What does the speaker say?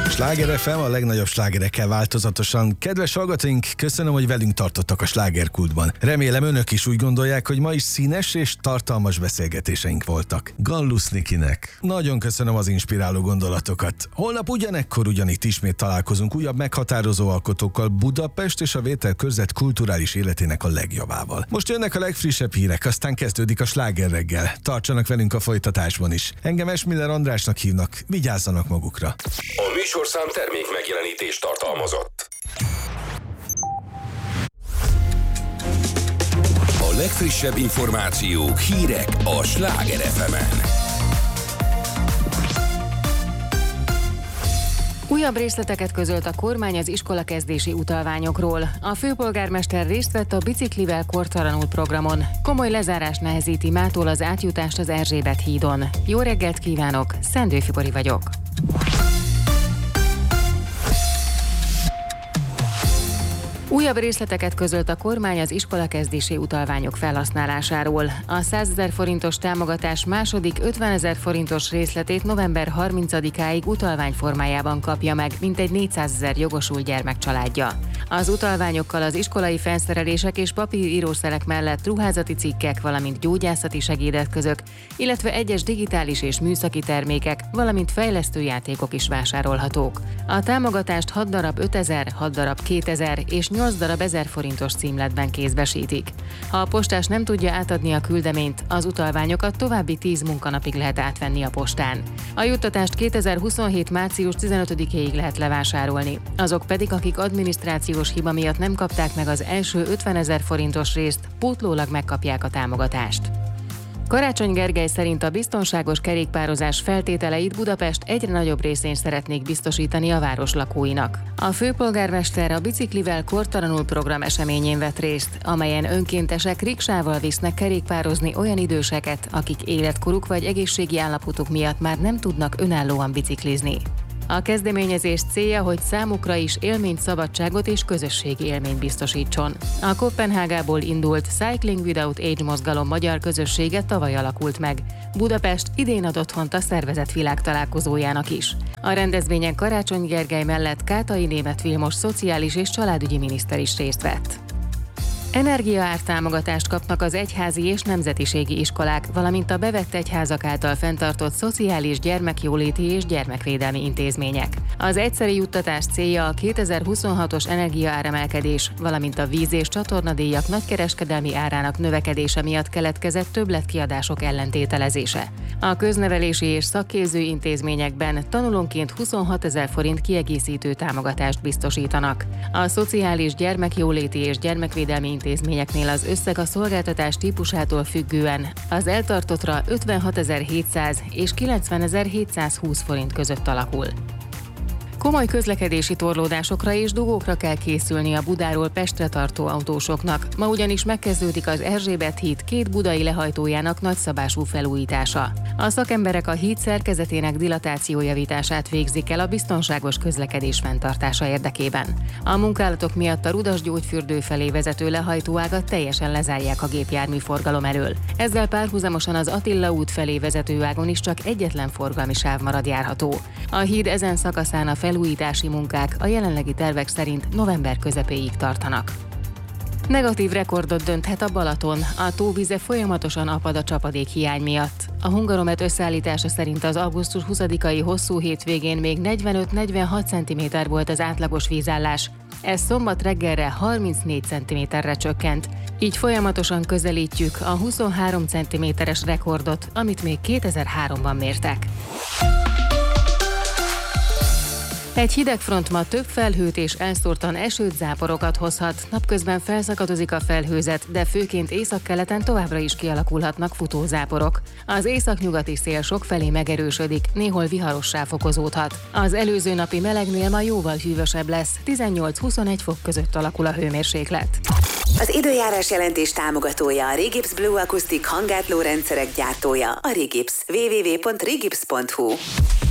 Sláger FM, a legnagyobb slágerekkel változatosan. Kedves hallgatóink, köszönöm, hogy velünk tartottak a slágerkultban. Remélem önök is úgy gondolják, hogy ma is színes és tartalmas beszélgetéseink voltak. Gallus Nikinek nagyon köszönöm az inspiráló gondolatokat. Holnap ugyanekkor ugyanitt ismét találkozunk újabb meghatározó alkotókkal, Budapest és a Vételkörzet kulturális életének a legjobbával. Most jönnek a legfrissebb hírek, aztán kezdődik a sláger reggel. Tartsanak velünk a folytatásban is. Engem Esmiller Andrásnak hívnak, vigyázzanak magukra. A műsorszám termék megjelenítést tartalmazott. A legfrissebb információk, hírek a Sláger FM-en. Újabb részleteket közölt a kormány az iskolakezdési utalványokról. A főpolgármester részt vett a Biciklivel kortalanul programon. Komoly lezárás nehezíti mától az átjutást az Erzsébet hídon. Jó reggelt kívánok, Szendő Fibori vagyok. Újabb részleteket közölt a kormány az iskolakezdési utalványok felhasználásáról. A 100 000 forintos támogatás második 50 000 forintos részletét november 30-áig utalvány formájában kapja meg mintegy 400 000 jogosult gyermek családja. Az utalványokkal az iskolai felszerelések és papírírószerek mellett ruházati cikkek, valamint gyógyászati segédeszközök, illetve egyes digitális és műszaki termékek, valamint fejlesztő játékok is vásárolhatók. A támogatást 6 darab 5000, 6 darab 2000 és 8 darab 1000 forintos címletben kézbesítik. Ha a postás nem tudja átadni a küldeményt, az utalványokat további 10 munkanapig lehet átvenni a postán. A juttatást 2027. március 15-éig lehet levásárolni. Azok pedig, akik adminisztrációs hiba miatt nem kapták meg az első 50 000 forintos részt, pótlólag megkapják a támogatást. Karácsony Gergely szerint a biztonságos kerékpározás feltételeit Budapest egyre nagyobb részén szeretnék biztosítani a város lakóinak. A főpolgármester a Biciklivel kortalanul program eseményén vett részt, amelyen önkéntesek riksával visznek kerékpározni olyan időseket, akik életkoruk vagy egészségi állapotuk miatt már nem tudnak önállóan biciklizni. A kezdeményezés célja, hogy számukra is élményt, szabadságot és közösségi élményt biztosítson. A Koppenhágából indult Cycling Without Age mozgalom magyar közössége tavaly alakult meg. Budapest idén ad otthont a szervezet világtalálkozójának is. A rendezvényen Karácsony Gergely mellett Kátai Németh Vilmos szociális és családügyi miniszter is részt vett. Energiaártámogatást kapnak az egyházi és nemzetiségi iskolák, valamint a bevett egyházak által fenntartott szociális, gyermekjóléti és gyermekvédelmi intézmények. Az egyszeri juttatás célja a 2026-os energiaáremelkedés, valamint a víz- és csatornadíjak nagykereskedelmi árának növekedése miatt keletkezett többletkiadások ellentételezése. A köznevelési és szakképző intézményekben tanulónként 26 000 forint kiegészítő támogatást biztosítanak. A szociális, gyermekjóléti és gyermekvédelmi intézményeknél az összeg a szolgáltatás típusától függően az eltartottra 56 700 és 90 720 forint között alakul. Komoly közlekedési torlódásokra és dugókra kell készülni a Budáról Pestre tartó autósoknak. Ma ugyanis megkezdődik az Erzsébet híd 2 budai lehajtójának nagyszabású felújítása. A szakemberek a híd szerkezetének dilatációjavítását végzik el a biztonságos közlekedés fenntartása érdekében. A munkálatok miatt a Rudas-Gyógyfürdő felé vezető lehajtóágat teljesen lezárják a gépjárműforgalom elől. Ezzel párhuzamosan az Attila út felé vezető ágon is csak egyetlen forgalmi sáv marad járható. A híd ezen szakaszán a felújítási munkák a jelenlegi tervek szerint november közepéig tartanak. Negatív rekordot dönthet a Balaton, a tóvize folyamatosan apad a csapadékhiány miatt. A Hungaromet összeállítása szerint az augusztus 20-ai hosszú hétvégén még 45-46 cm volt az átlagos vízállás. Ez szombat reggelre 34 cm-re csökkent. Így folyamatosan közelítjük a 23 cm-es rekordot, amit még 2003-ban mértek. Egy hideg front ma több felhőt és elszórtan esőt, záporokat hozhat. Napközben felszakadozik a felhőzet, de főként északkeleten továbbra is kialakulhatnak futózáporok. Az északnyugati szél sokfelé megerősödik, néhol viharossá fokozódhat. Az előző napi melegnél ma jóval hűvösebb lesz, 18-21 fok között alakul a hőmérséklet. Az időjárás jelentés támogatója a Regips Blue Acoustic hanggátló rendszerek gyártója, a Regips. www.regips.hu